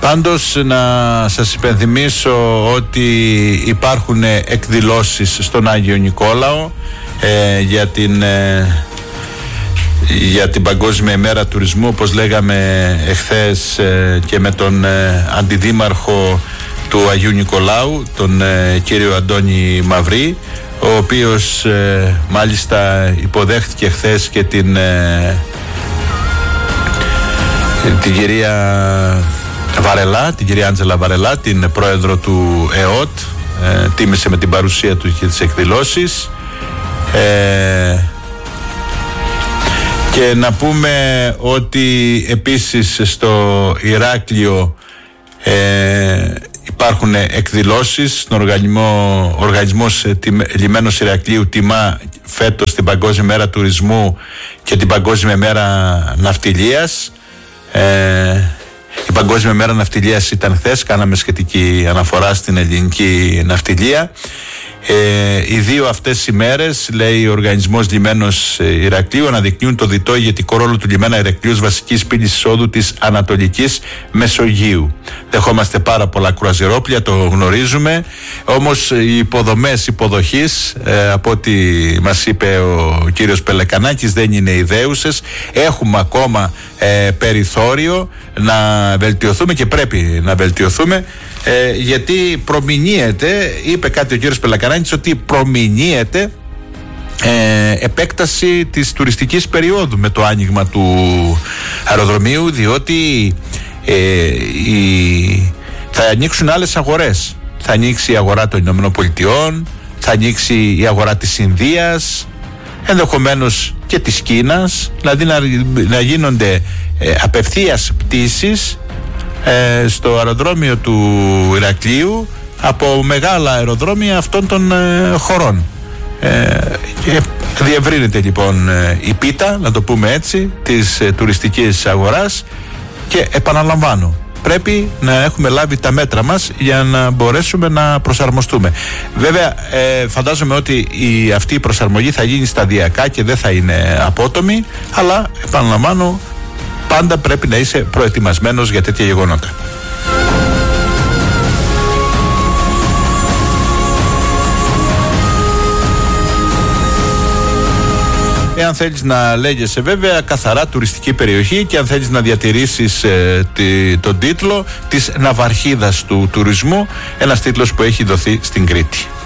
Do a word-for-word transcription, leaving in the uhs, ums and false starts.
Πάντως να σας υπενθυμίσω ότι υπάρχουν εκδηλώσεις στον Άγιο Νικόλαο ε, για την... Ε, για την Παγκόσμια ημέρα τουρισμού, όπως λέγαμε εχθές ε, και με τον ε, αντιδήμαρχο του Αγίου Νικολάου, τον ε, κύριο Αντώνη Μαυρή, ο οποίος ε, μάλιστα υποδέχτηκε χθες και την ε, την κυρία Βαρελά, την κυρία Άντζελα Βαρελά, την πρόεδρο του ΕΟΤ, ε, τίμησε με την παρουσία του και τις εκδηλώσεις. ε, Και να πούμε ότι επίσης στο Ηράκλειο ε, υπάρχουν εκδηλώσεις. Τον οργανισμό, οργανισμός Λιμένος Ηρακλείου τιμά φέτος την Παγκόσμια Μέρα Τουρισμού και την Παγκόσμια Μέρα Ναυτιλίας. Ε, η Παγκόσμια Μέρα Ναυτιλίας ήταν χθες, κάναμε σχετική αναφορά στην ελληνική ναυτιλία. Ε, οι δύο αυτές οι μέρες, λέει ο Οργανισμός Λιμένος Ηρακλείου, αναδεικνύουν το διτό ηγετικό ρόλο του λιμένα Ηρακλείου ως βασικής πύλης εισόδου της Ανατολικής Μεσογείου. Δεχόμαστε πάρα πολλά κρουαζιερόπλια, το γνωρίζουμε, όμως οι υποδομές υποδοχής, ε, από ό,τι μας είπε ο κύριος Πελεκανάκης, δεν είναι ιδέουσες. Έχουμε ακόμα ε, περιθώριο να βελτιωθούμε και πρέπει να βελτιωθούμε. Ε, γιατί προμηνύεται, είπε κάτι ο κύριος Πελακαράνης, ότι προμηνύεται ε, επέκταση της τουριστικής περίοδου με το άνοιγμα του αεροδρομίου, διότι ε, η, θα ανοίξουν άλλες αγορές. Θα ανοίξει η αγορά των Ηνωμένων Πολιτειών, θα ανοίξει η αγορά της Ινδίας, ενδεχομένως και της Κίνας, δηλαδή να, να γίνονται ε, απευθείας πτήσεις Ε, στο αεροδρόμιο του Ηρακλείου από μεγάλα αεροδρόμια αυτών των ε, χωρών. Ε, και διευρύνεται λοιπόν ε, η πίτα, να το πούμε έτσι, της ε, τουριστικής αγοράς, και επαναλαμβάνω, πρέπει να έχουμε λάβει τα μέτρα μας για να μπορέσουμε να προσαρμοστούμε. Βέβαια ε, φαντάζομαι ότι η, αυτή η προσαρμογή θα γίνει σταδιακά και δεν θα είναι απότομη, αλλά επαναλαμβάνω, πάντα πρέπει να είσαι προετοιμασμένος για τέτοια γεγονότα. Εάν θέλεις να λέγεσαι βέβαια καθαρά τουριστική περιοχή και αν θέλεις να διατηρήσεις ε, τη, τον τίτλο της ναυαρχίδας του τουρισμού, ένας τίτλος που έχει δοθεί στην Κρήτη.